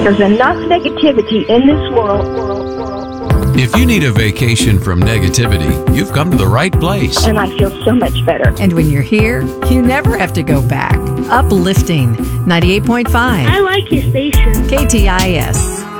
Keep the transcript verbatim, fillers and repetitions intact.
There's enough negativity in this world. world, world, world. If you need a vacation from negativity, you've come to the right place. And I feel so much better. And when you're here, you never have to go back. Uplifting ninety-eight point five. I like your station. K T I S.